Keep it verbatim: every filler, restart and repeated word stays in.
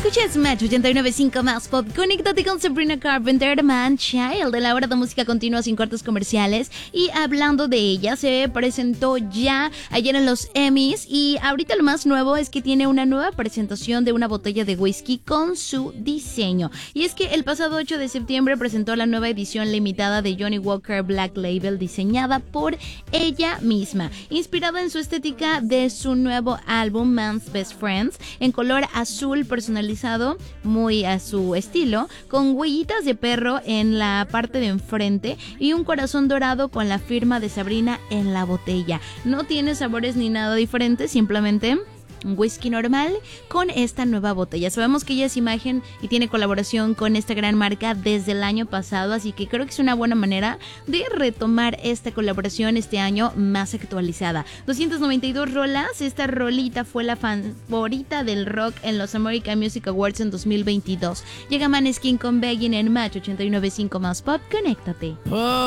Escuchas Match ochenta y nueve punto cinco más pop. Conéctate con Sabrina Carpenter, Man Child. De la hora de música continua sin cortes comerciales. Y hablando de ella, se presentó ya ayer en los Emmys. Y ahorita lo más nuevo es que tiene una nueva presentación de una botella de whisky con su diseño. Y es que el pasado ocho de septiembre presentó la nueva edición limitada de Johnnie Walker Black Label, diseñada por ella misma, inspirada en su estética de su nuevo álbum Man's Best Friends, en color azul personalizado muy a su estilo, con huellitas de perro en la parte de enfrente y un corazón dorado con la firma de Sabrina en la botella. No tiene sabores ni nada diferente, simplemente un whisky normal con esta nueva botella. Sabemos que ella es imagen y tiene colaboración con esta gran marca desde el año pasado, así que creo que es una buena manera de retomar esta colaboración este año más actualizada. doscientas noventa y dos rolas, esta rolita fue la favorita del rock en los American Music Awards en dos mil veintidós. Llega Maneskin con Begging en Match ochenta y nueve punto cinco más pop. Conéctate.